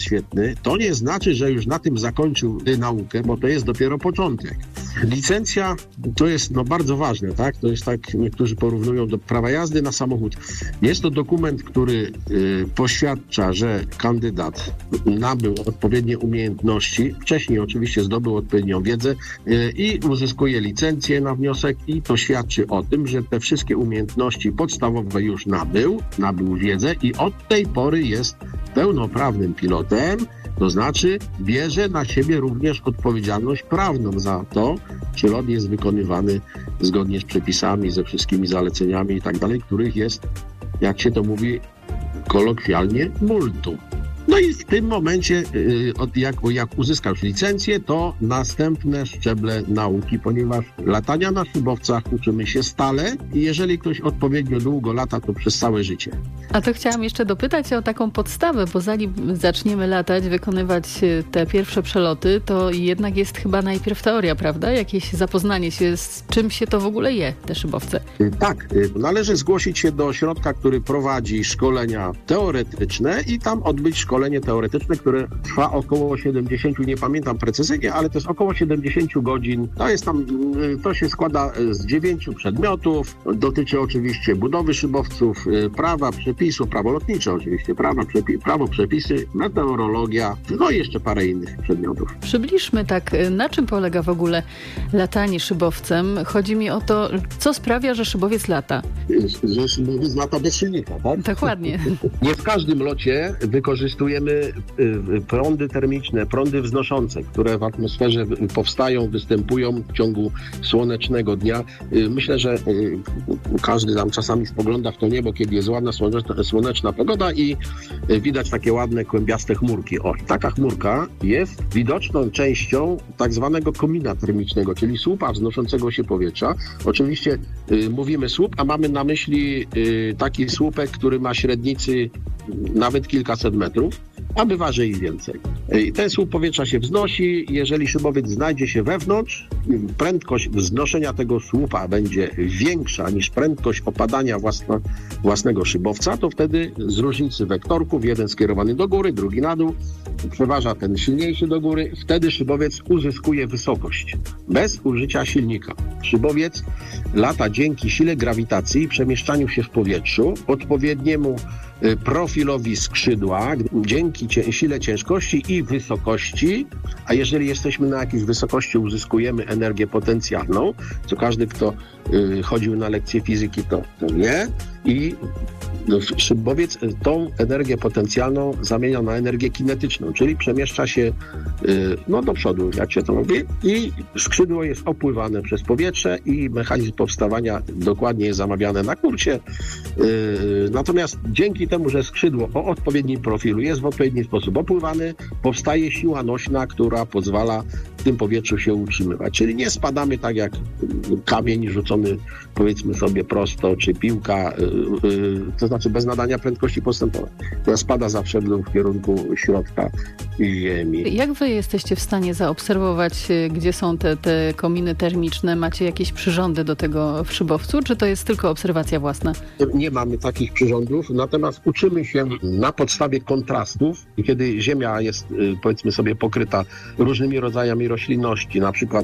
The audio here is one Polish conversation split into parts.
świetny, to nie znaczy, że już na tym zakończył naukę, bo to jest dopiero początek. Licencja to jest bardzo ważne, tak? To jest tak, niektórzy porównują do prawa jazdy na samochód. Jest to dokument, który poświadcza, że kandydat nabył odpowiednie umiejętności, wcześniej oczywiście zdobył odpowiednią wiedzę i uzyskuje licencję na wniosek i to świadczy o tym, że te wszystkie umiejętności podstawowe już nabył wiedzę i od tej pory jest pełnoprawnym pilotem, to znaczy bierze na siebie również odpowiedzialność prawną za to, czy lot jest wykonywany zgodnie z przepisami, ze wszystkimi zaleceniami i tak dalej, których jest, jak się to mówi kolokwialnie, multum. No i w tym momencie, jak uzyskasz licencję, to następne szczeble nauki, ponieważ latania na szybowcach uczymy się stale i jeżeli ktoś odpowiednio długo lata, to przez całe życie. A to chciałam jeszcze dopytać o taką podstawę, bo zanim zaczniemy latać, wykonywać te pierwsze przeloty, to jednak jest chyba najpierw teoria, prawda? Jakieś zapoznanie się z czym się to w ogóle je, te szybowce. Tak, należy zgłosić się do ośrodka, który prowadzi szkolenia teoretyczne i tam odbyć szkolenie teoretyczne, które trwa około 70, nie pamiętam precyzyjnie, ale to jest około 70 godzin. To się składa z 9 przedmiotów. Dotyczy oczywiście budowy szybowców, prawa, przepisów, prawo lotnicze oczywiście, prawo, przepisy, meteorologia, no i jeszcze parę innych przedmiotów. Przybliżmy tak, na czym polega w ogóle latanie szybowcem. Chodzi mi o to, co sprawia, że szybowiec lata. Że szybowiec lata bez silnika, tak? Dokładnie. Nie w każdym locie wykorzystujemy prądy termiczne, prądy wznoszące, które w atmosferze powstają, występują w ciągu słonecznego dnia. Myślę, że każdy tam czasami spogląda w to niebo, kiedy jest ładna słoneczna pogoda i widać takie ładne, kłębiaste chmurki. Taka chmurka jest widoczną częścią tak zwanego komina termicznego, czyli słupa wznoszącego się powietrza. Oczywiście mówimy słup, a mamy na myśli taki słupek, który ma średnicy nawet kilkaset metrów, a bywa, że i więcej. Ten słup powietrza się wznosi, jeżeli szybowiec znajdzie się wewnątrz, prędkość wznoszenia tego słupa będzie większa niż prędkość opadania własnego szybowca, to wtedy z różnicy wektorków, jeden skierowany do góry, drugi na dół, przeważa ten silniejszy do góry, wtedy szybowiec uzyskuje wysokość bez użycia silnika. Szybowiec lata dzięki sile grawitacji i przemieszczaniu się w powietrzu, odpowiedniemu profilowi skrzydła, dzięki sile ciężkości i wysokości, a jeżeli jesteśmy na jakiejś wysokości, uzyskujemy energię potencjalną, co każdy, kto chodził na lekcje fizyki, to wie, i szybowiec tą energię potencjalną zamienia na energię kinetyczną, czyli przemieszcza się do przodu, jak się to mówi, i skrzydło jest opływane przez powietrze i mechanizm powstawania dokładnie jest zamawiany na kursie. Natomiast dzięki temu, że skrzydło o odpowiednim profilu jest w odpowiedni sposób opływane, powstaje siła nośna, która pozwala w tym powietrzu się utrzymywać. Czyli nie spadamy tak jak kamień rzucony, powiedzmy sobie, prosto, czy piłka, to znaczy bez nadania prędkości postępowej, która spada zawsze w kierunku środka Ziemi. Jak wy jesteście w stanie zaobserwować, gdzie są te kominy termiczne? Macie jakieś przyrządy do tego w szybowcu, czy to jest tylko obserwacja własna? Nie mamy takich przyrządów, natomiast uczymy się na podstawie kontrastów, kiedy Ziemia jest, powiedzmy sobie, pokryta różnymi rodzajami roślinności, na przykład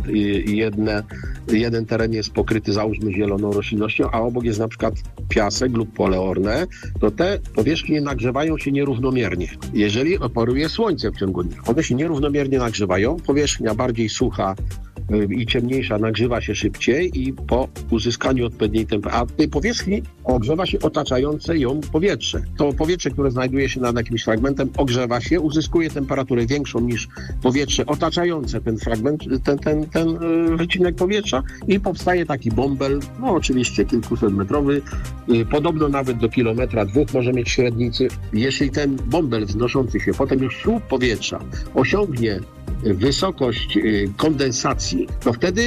jeden teren jest pokryty, załóżmy, zieloną roślinnością, a obok jest na przykład piasek lub pole orne, to te powierzchnie nagrzewają się nierównomiernie. Jeżeli operuje słońce w ciągu dnia, one się nierównomiernie nagrzewają, powierzchnia bardziej sucha i ciemniejsza nagrzewa się szybciej i po uzyskaniu odpowiedniej temperatury, a tej powierzchni ogrzewa się otaczające ją powietrze. To powietrze, które znajduje się nad jakimś fragmentem, ogrzewa się, uzyskuje temperaturę większą niż powietrze otaczające ten fragment, ten wycinek powietrza i powstaje taki bąbel, oczywiście kilkusetmetrowy, podobno nawet do kilometra, 2 może mieć średnicy. Jeśli ten bąbel wznoszący się, potem już słup powietrza osiągnie wysokość kondensacji, to wtedy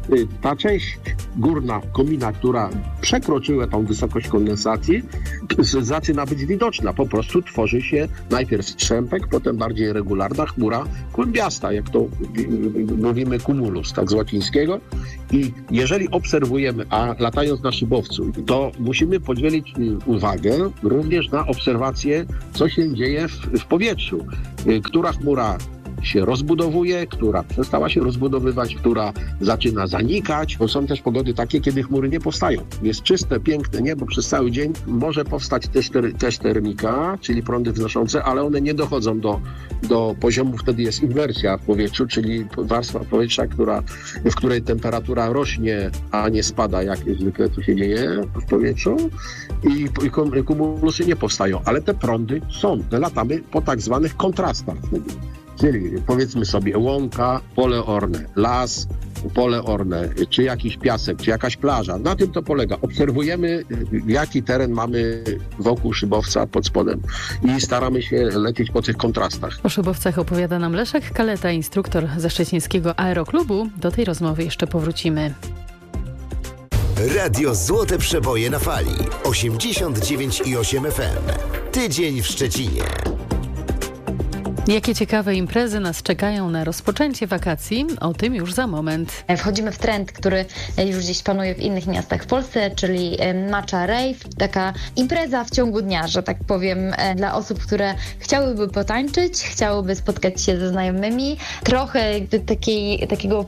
Ta część górna komina, która przekroczyła tą wysokość kondensacji, zaczyna być widoczna. Po prostu tworzy się najpierw strzępek, potem bardziej regularna chmura kłębiasta, jak to mówimy cumulus, tak z łacińskiego. I jeżeli obserwujemy, a latając na szybowcu, to musimy podzielić uwagę również na obserwację, co się dzieje w powietrzu. Która chmura się rozbudowuje, która przestała się rozbudowywać, która zaczyna zanikać, bo są też pogody takie, kiedy chmury nie powstają. Jest czyste, piękne niebo przez cały dzień. Może powstać też termika, czyli prądy wznoszące, ale one nie dochodzą do poziomu, wtedy jest inwersja w powietrzu, czyli warstwa powietrza, w której temperatura rośnie, a nie spada, jak zwykle to się dzieje w powietrzu i kumulusy nie powstają, ale te prądy są. Latamy po tak zwanych kontrastach wtedy. Czyli powiedzmy sobie łąka, pole orne, las, pole orne, czy jakiś piasek, czy jakaś plaża. Na tym to polega. Obserwujemy, jaki teren mamy wokół szybowca pod spodem i staramy się lecieć po tych kontrastach. O szybowcach opowiada nam Leszek Kaleta, instruktor ze szczecińskiego Aeroklubu. Do tej rozmowy jeszcze powrócimy. Radio Złote Przeboje na fali 89,8 FM. Tydzień w Szczecinie. Jakie ciekawe imprezy nas czekają na rozpoczęcie wakacji? O tym już za moment. Wchodzimy w trend, który już gdzieś panuje w innych miastach w Polsce, czyli matcha rave. Taka impreza w ciągu dnia, że tak powiem, dla osób, które chciałyby potańczyć, chciałyby spotkać się ze znajomymi, trochę takiego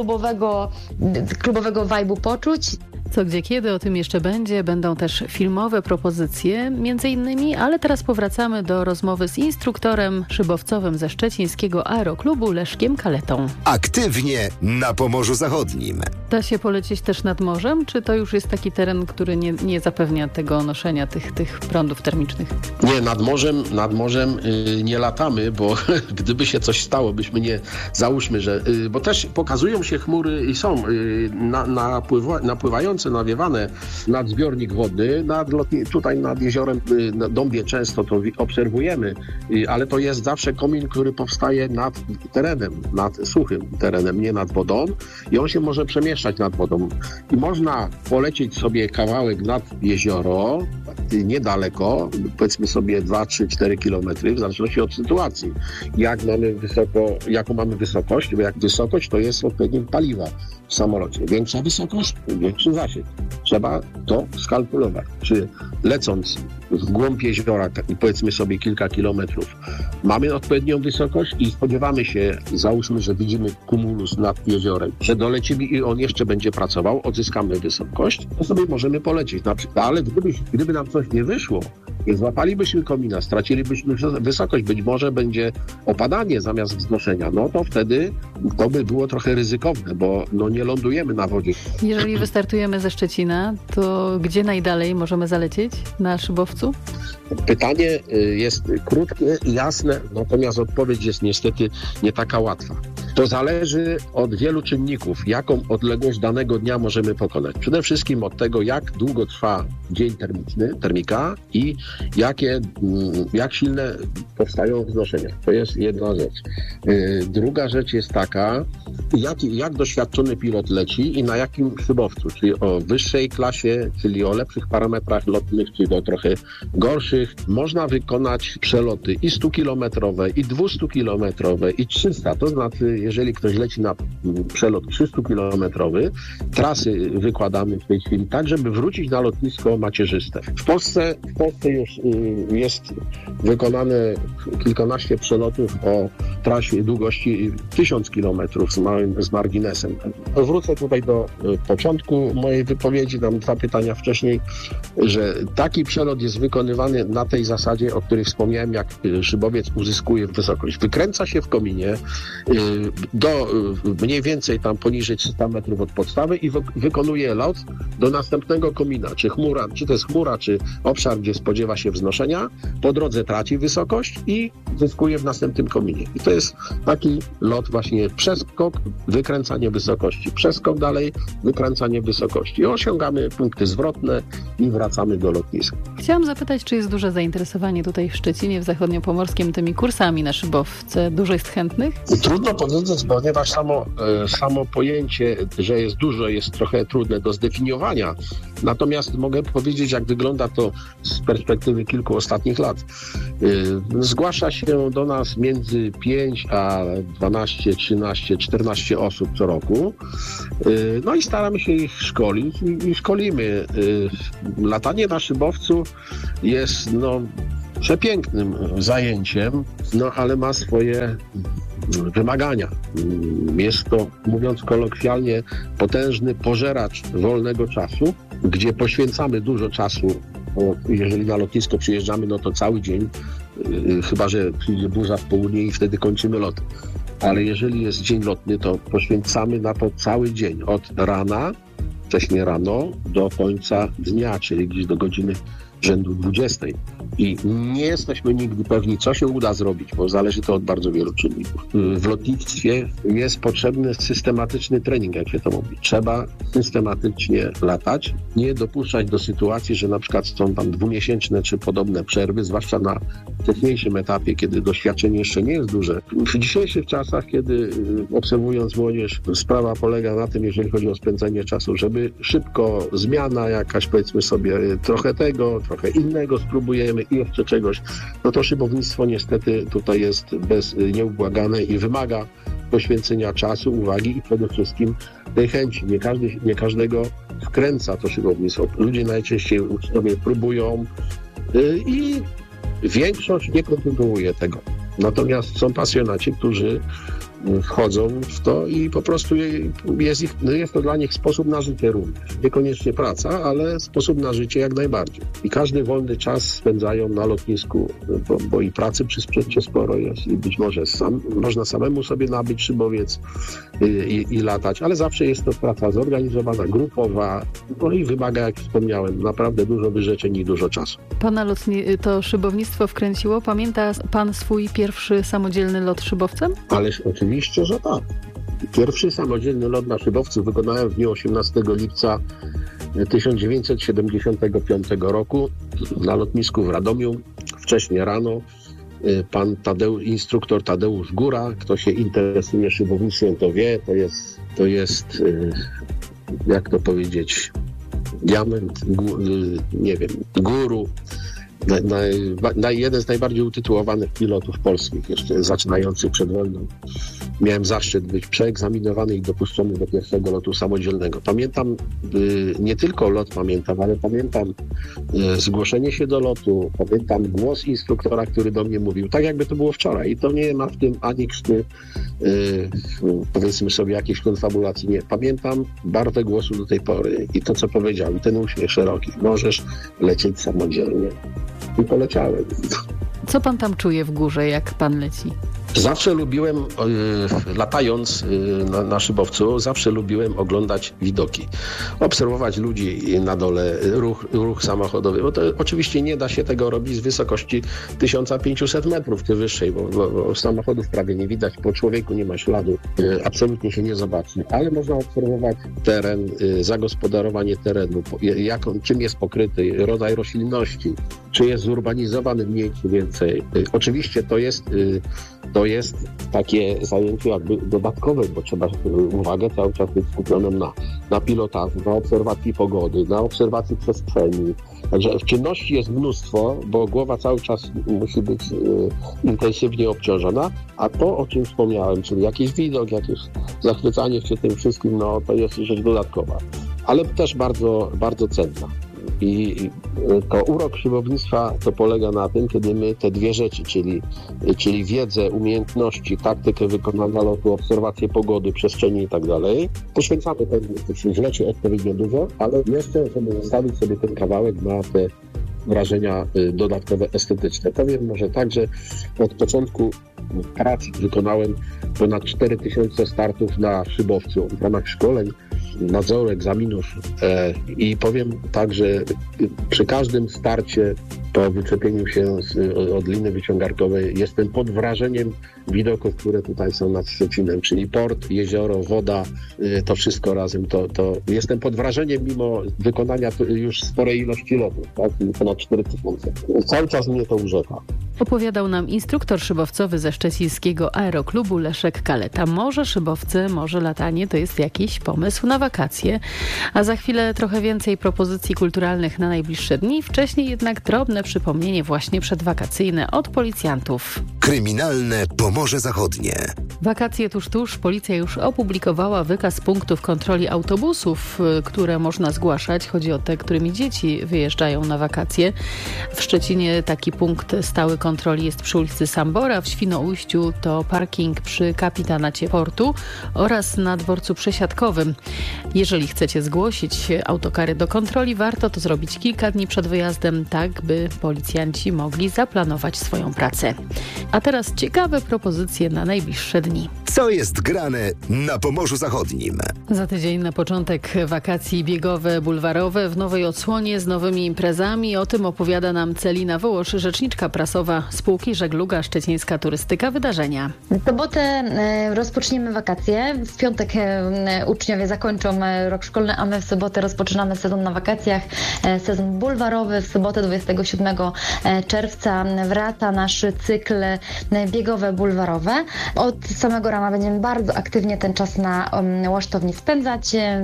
klubowego vibe'u poczuć. Co, gdzie, kiedy, o tym jeszcze będzie. Będą też filmowe propozycje, między innymi, ale teraz powracamy do rozmowy z instruktorem szybowcowym ze szczecińskiego Aeroklubu Leszkiem Kaletą. Aktywnie na Pomorzu Zachodnim. Da się polecieć też nad morzem, czy to już jest taki teren, który nie zapewnia tego noszenia tych prądów termicznych? Nie, nad morzem nie latamy, bo gdyby się coś stało, byśmy nie, załóżmy, że, bo też pokazują się chmury i są napływające, nawiewane nad zbiornik wodny, tutaj nad jeziorem Dąbie często to obserwujemy, ale to jest zawsze komin, który powstaje nad terenem, nad suchym terenem, nie nad wodą i on się może przemieszczać nad wodą. I można polecieć sobie kawałek nad jezioro, niedaleko, powiedzmy sobie 2, 3, 4 kilometry, w zależności od sytuacji. Jaką mamy wysokość, bo jak wysokość to jest odpowiednik paliwa w samolocie. Większa wysokość, większy zasięg. Trzeba to skalkulować. Czy lecąc w głąb jeziora, powiedzmy sobie kilka kilometrów, mamy odpowiednią wysokość i spodziewamy się, załóżmy, że widzimy cumulus nad jeziorem, że dolecimy i on jeszcze będzie pracował, odzyskamy wysokość, to sobie możemy polecieć na przykład. Ale gdyby nam coś nie wyszło, nie złapalibyśmy komina, stracilibyśmy wysokość, być może będzie opadanie zamiast wznoszenia, no to wtedy to by było trochę ryzykowne, bo nie lądujemy na wodzie. Jeżeli wystartujemy ze Szczecina, to gdzie najdalej możemy zalecieć na szybowcu? Pytanie jest krótkie i jasne, natomiast odpowiedź jest niestety nie taka łatwa. To zależy od wielu czynników, jaką odległość danego dnia możemy pokonać. Przede wszystkim od tego, jak długo trwa dzień termika i jak silne powstają wznoszenia. To jest jedna rzecz. Druga rzecz jest taka, jak doświadczony pilot leci i na jakim szybowcu, czyli o wyższej klasie, czyli o lepszych parametrach lotnych, czy o trochę gorszych. Można wykonać przeloty i 100-kilometrowe, i 200-kilometrowe, i 300. To znaczy, jeżeli ktoś leci na przelot 300-kilometrowy, trasy wykładamy w tej chwili tak, żeby wrócić na lotnisko macierzyste. W Polsce już jest wykonane kilkanaście przelotów o trasie długości 1000 kilometrów z marginesem. Wrócę tutaj do początku mojej wypowiedzi, dam 2 pytania wcześniej, że taki przelot jest wykonywany na tej zasadzie, o której wspomniałem, jak szybowiec uzyskuje wysokość. Wykręca się w kominie do mniej więcej tam poniżej 300 metrów od podstawy i wykonuje lot do następnego komina, czy to jest chmura, czy obszar, gdzie spodziewa się wznoszenia, po drodze traci wysokość i zyskuje w następnym kominie. I to jest taki lot właśnie przeskok, wykręcanie wysokości, przeskok dalej, wykręcanie wysokości. I osiągamy punkty zwrotne i wracamy do lotniska. Chciałam zapytać, czy jest duże zainteresowanie tutaj w Szczecinie, w Zachodniopomorskim, tymi kursami na szybowce? Dużo jest chętnych? Trudno powiedzieć, ponieważ samo pojęcie, że jest dużo, jest trochę trudne do zdefiniowania. Natomiast mogę powiedzieć, jak wygląda to z perspektywy kilku ostatnich lat. Zgłasza się do nas między 5 a 12, 13, 14 osób co roku. No i staramy się ich szkolić i szkolimy. Latanie na szybowcu jest przepięknym zajęciem, ale ma swoje wymagania. Jest to, mówiąc kolokwialnie, potężny pożeracz wolnego czasu, gdzie poświęcamy dużo czasu. Bo jeżeli na lotnisko przyjeżdżamy, to cały dzień, chyba że przyjdzie burza w południe i wtedy kończymy lot. Ale jeżeli jest dzień lotny, to poświęcamy na to cały dzień, od rana, wcześnie rano, do końca dnia, czyli gdzieś do godziny rzędu 20. I nie jesteśmy nigdy pewni, co się uda zrobić, bo zależy to od bardzo wielu czynników. W lotnictwie jest potrzebny systematyczny trening, jak się to mówi. Trzeba systematycznie latać, nie dopuszczać do sytuacji, że na przykład są tam 2-miesięczne czy podobne przerwy, zwłaszcza na wcześniejszym etapie, kiedy doświadczenie jeszcze nie jest duże. W dzisiejszych czasach, kiedy obserwując młodzież, sprawa polega na tym, jeżeli chodzi o spędzenie czasu, żeby szybko zmiana jakaś, powiedzmy sobie, trochę tego, trochę innego spróbujemy i jeszcze czegoś, to szybownictwo niestety tutaj jest nieubłagane i wymaga poświęcenia czasu, uwagi i przede wszystkim tej chęci. Nie każdego wkręca to szybownictwo. Ludzie najczęściej sobie próbują i większość nie kontynuuje tego. Natomiast są pasjonaci, którzy wchodzą w to i po prostu jest to dla nich sposób na życie również. Niekoniecznie praca, ale sposób na życie jak najbardziej. I każdy wolny czas spędzają na lotnisku, bo i pracy przy sprzęcie sporo jest i być może można samemu sobie nabyć szybowiec i latać, ale zawsze jest to praca zorganizowana, grupowa, i wymaga, jak wspomniałem, naprawdę dużo wyrzeczeń i dużo czasu. Pana to szybownictwo wkręciło? Pamięta pan swój pierwszy samodzielny lot szybowcem? Ależ oczywiście, że tak. Pierwszy samodzielny lot na szybowcu wykonałem w dniu 18 lipca 1975 roku na lotnisku w Radomiu. Wcześnie rano pan instruktor Tadeusz Góra, kto się interesuje szybownictwem, to wie, to jest jak to powiedzieć, diament, guru, jeden z najbardziej utytułowanych pilotów polskich, jeszcze zaczynających przed wojną. Miałem zaszczyt być przeegzaminowany i dopuszczony do pierwszego lotu samodzielnego. Pamiętam, nie tylko lot pamiętam, ale pamiętam zgłoszenie się do lotu, pamiętam głos instruktora, który do mnie mówił, tak jakby to było wczoraj. I to nie ma w tym ani krzty, powiedzmy sobie, jakiejś konfabulacji. Nie. Pamiętam barwę głosu do tej pory i to, co powiedział, i ten uśmiech szeroki. Możesz lecieć samodzielnie. I poleciałem. Co pan tam czuje w górze, jak pan leci? Zawsze lubiłem, latając na szybowcu, zawsze lubiłem oglądać widoki. Obserwować ludzi na dole, ruch samochodowy. Bo to oczywiście nie da się tego robić z wysokości 1500 metrów czy wyższej, bo samochodów prawie nie widać, po człowieku nie ma śladu, absolutnie się nie zobaczy. Ale można obserwować teren, zagospodarowanie terenu, czym jest pokryty, rodzaj roślinności, czy jest zurbanizowany mniej czy więcej. Oczywiście to jest takie zajęcie jakby dodatkowe, bo trzeba uwagę cały czas być skupionym na pilotażu, na obserwacji pogody, na obserwacji przestrzeni. Także czynności jest mnóstwo, bo głowa cały czas musi być intensywnie obciążona, a to, o czym wspomniałem, czyli jakiś widok, jakieś zachwycanie się tym wszystkim, to jest rzecz dodatkowa, ale też bardzo, bardzo cenna. I to urok szybownictwa to polega na tym, kiedy my te dwie rzeczy, czyli wiedzę, umiejętności, taktykę wykonania lotu, obserwację pogody, przestrzeni i tak dalej, poświęcamy w lecie odpowiednio dużo, ale jeszcze, żeby zostawić sobie ten kawałek na te wrażenia dodatkowe, estetyczne. Powiem może tak, że od początku pracy wykonałem ponad 4000 startów na szybowcu w ramach szkoleń, nadzoru, egzaminów i powiem tak, że przy każdym starcie po wyczepieniu się od liny wyciągarkowej jestem pod wrażeniem widoków, które tutaj są nad Szczecinem, czyli port, jezioro, woda, to wszystko razem, to jestem pod wrażeniem mimo wykonania już sporej ilości lotów, tak? Ponad 4000. Cały czas mnie to urzeka. Opowiadał nam instruktor szybowcowy ze szczecińskiego aeroklubu Leszek Kaleta. Może szybowce, może latanie to jest jakiś pomysł na wakacje. A za chwilę trochę więcej propozycji kulturalnych na najbliższe dni. Wcześniej jednak drobne przypomnienie właśnie przedwakacyjne od policjantów. Kryminalne Pomorze Zachodnie. Wakacje tuż. Policja już opublikowała wykaz punktów kontroli autobusów, które można zgłaszać. Chodzi o te, którymi dzieci wyjeżdżają na wakacje. W Szczecinie taki punkt stały kontroli jest przy ulicy Sambora, w Świnoujściu to parking przy kapitanacie portu oraz na dworcu przesiadkowym. Jeżeli chcecie zgłosić autokary do kontroli, warto to zrobić kilka dni przed wyjazdem, tak by policjanci mogli zaplanować swoją pracę. A teraz ciekawe propozycje na najbliższe dni. Co jest grane na Pomorzu Zachodnim? Za tydzień na początek wakacji biegowe, bulwarowe w nowej odsłonie z nowymi imprezami. O tym opowiada nam Celina Wołosz, rzeczniczka prasowa spółki Żegluga Szczecińska Turystyka Wydarzenia. W sobotę rozpoczniemy wakacje. W piątek uczniowie zakończą rok szkolny, a my w sobotę rozpoczynamy sezon na wakacjach, sezon bulwarowy. W sobotę 27 czerwca wraca nasz cykl biegowe, bulwarowe. Od samego rana będziemy bardzo aktywnie ten czas na łasztowni spędzać.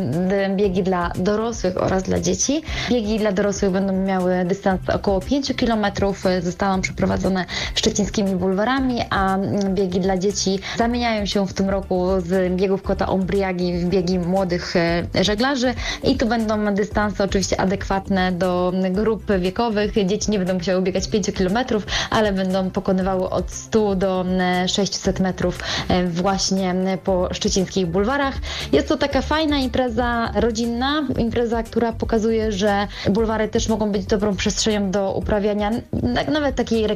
Biegi dla dorosłych oraz dla dzieci. Biegi dla dorosłych będą miały dystans około 5 km. Zostaną przeprowadzone szczecińskimi bulwarami, a biegi dla dzieci zamieniają się w tym roku z biegów Kota Ombriagi w biegi młodych żeglarzy i tu będą dystanse oczywiście adekwatne do grup wiekowych. Dzieci nie będą musiały biegać 5 km, ale będą pokonywały od 100 do 600 metrów właśnie po szczecińskich bulwarach. Jest to taka fajna impreza rodzinna, impreza, która pokazuje, że bulwary też mogą być dobrą przestrzenią do uprawiania nawet takiej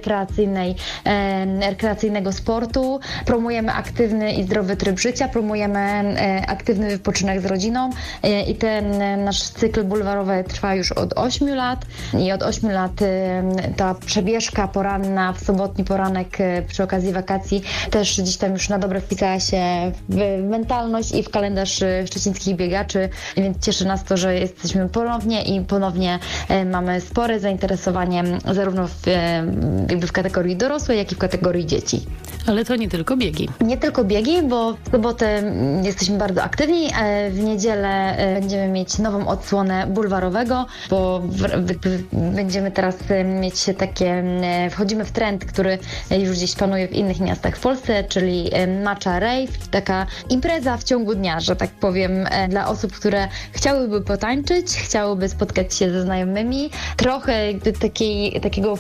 rekreacyjnego sportu. Promujemy aktywny i zdrowy tryb życia, promujemy aktywny wypoczynek z rodziną i ten nasz cykl bulwarowy trwa już od 8 lat i od 8 lat ta przebieżka poranna w sobotni poranek przy okazji wakacji też gdzieś tam już na dobre wpisała się w mentalność i w kalendarz szczecińskich biegaczy, więc cieszy nas to, że jesteśmy ponownie mamy spore zainteresowanie zarówno w kategorii dorosłej, jak i w kategorii dzieci. Ale to nie tylko biegi. Nie tylko biegi, bo w sobotę jesteśmy bardzo aktywni. W niedzielę będziemy mieć nową odsłonę bulwarowego, bo będziemy teraz mieć wchodzimy w trend, który już gdzieś panuje w innych miastach w Polsce, czyli matcha rave, taka impreza w ciągu dnia, że tak powiem, dla osób, które chciałyby potańczyć, chciałyby spotkać się ze znajomymi, trochę takiego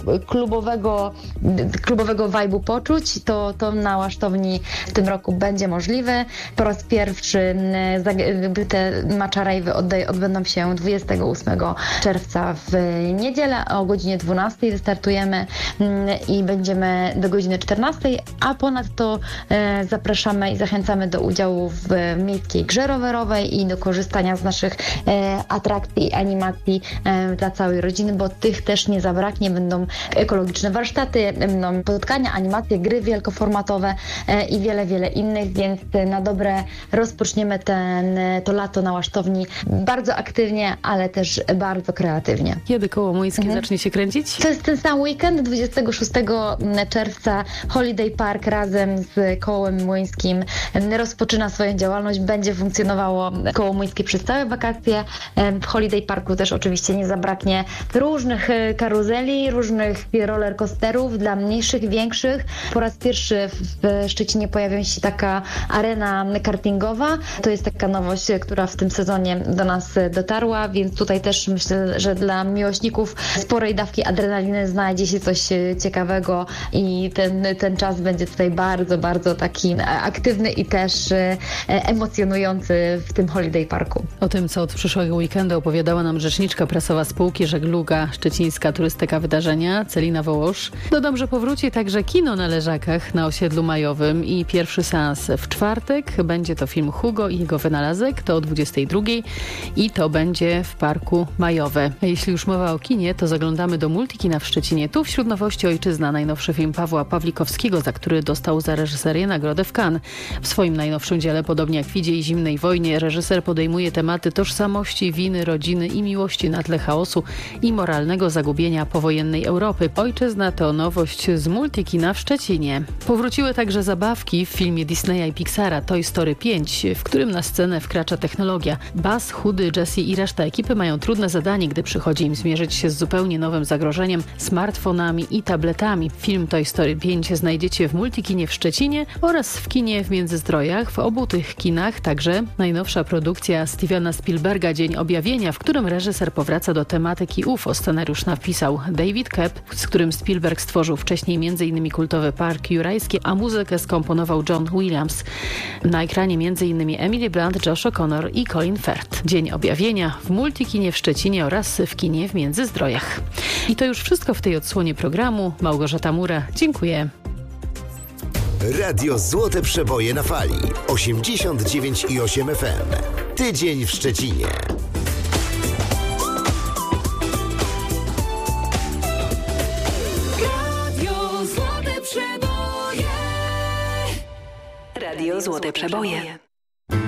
klubowego vibe'u poczuć, to na łasztowni w tym roku będzie możliwe. Po raz pierwszy te matcha rave'y odbędą się 28 czerwca w niedzielę, o godzinie 12 wystartujemy i będziemy do godziny 14, a ponadto zapraszamy i zachęcamy do udziału w miejskiej grze rowerowej i do korzystania z naszych atrakcji i animacji dla całej rodziny, bo tych też nie zabraknie. Będą ekologiczne warsztaty, będą spotkania, animacje, gry wielkoformatowe i wiele innych, więc na dobre rozpoczniemy to lato na łasztowni bardzo aktywnie, ale też bardzo kreatywnie. Kiedy Koło Młyńskie zacznie się kręcić? To jest ten sam weekend, 26 czerwca Holiday Park razem z Kołem Młyńskim rozpoczyna swoją działalność. Będzie funkcjonowało Koło Młyńskie przez całe wakacje. W Holiday Parku też oczywiście nie zabraknie różnych karuzeli, różnych rollercoasterów dla mniejszych, większych. Po raz pierwszy w Szczecinie pojawia się taka arena kartingowa. To jest taka nowość, która w tym sezonie do nas dotarła, więc tutaj też myślę, że dla miłośników sporej dawki adrenaliny znajdzie się coś ciekawego i ten czas będzie tutaj bardzo taki aktywny i też emocjonujący w tym Holiday Parku. O tym, co od przyszłego weekendu opowiadała nam rzeczniczka prasowa spółki Żegluga Szczecińska Turystyka Wydarzenia, Celina Wołosz. Dodam, że powróci także kino na Leżakach. na osiedlu majowym i pierwszy seans w czwartek. Będzie to film Hugo i jego wynalazek, to o 22 i to będzie w Parku Majowe. A jeśli już mowa o kinie, to zaglądamy do Multikina w Szczecinie. Tu wśród nowości Ojczyzna, najnowszy film Pawła Pawlikowskiego, za który dostał za reżyserię nagrodę w Cannes. W swoim najnowszym dziele, podobnie jak w Idzie i Zimnej wojnie, reżyser podejmuje tematy tożsamości, winy, rodziny i miłości na tle chaosu i moralnego zagubienia powojennej Europy. Ojczyzna to nowość z Multikina w Szczecinie. Powróciły także zabawki w filmie Disneya i Pixara Toy Story 5, w którym na scenę wkracza technologia. Buzz, Chudy, Jessie i reszta ekipy mają trudne zadanie, gdy przychodzi im zmierzyć się z zupełnie nowym zagrożeniem, smartfonami i tabletami. Film Toy Story 5 znajdziecie w Multikinie w Szczecinie oraz w kinie w Międzyzdrojach. W obu tych kinach także najnowsza produkcja Stevena Spielberga Dzień Objawienia, w którym reżyser powraca do tematyki UFO. Scenariusz napisał David Koepp, z którym Spielberg stworzył wcześniej m.in. kultowy Park Jurajski, a muzykę skomponował John Williams. Na ekranie m.in. Emily Blunt, Josh O'Connor i Colin Firth. Dzień Objawienia w Multikinie w Szczecinie oraz w kinie w Międzyzdrojach. I to już wszystko w tej odsłonie programu. Małgorzata Mura, dziękuję. Radio Złote Przeboje na fali 89,8 FM. Tydzień w Szczecinie. Radio Złote Przeboje.